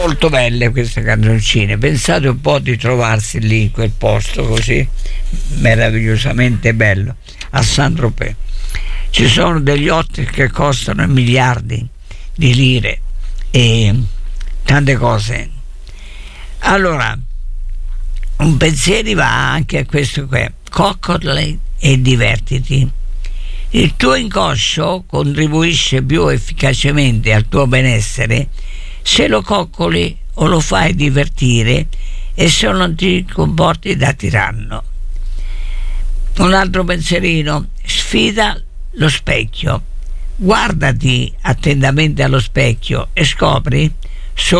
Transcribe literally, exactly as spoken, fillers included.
molto belle queste canzoncine. Pensate un po' di trovarsi lì in quel posto così meravigliosamente bello a Saint-Tropez. Ci sono degli hotel che costano miliardi di lire e tante cose. Allora un pensiero va anche a questo qui: coccole e divertiti. Il tuo inconscio contribuisce più efficacemente al tuo benessere se lo coccoli o lo fai divertire e se non ti comporti da tiranno. Un altro pensierino: sfida lo specchio. Guardati attentamente allo specchio e scopri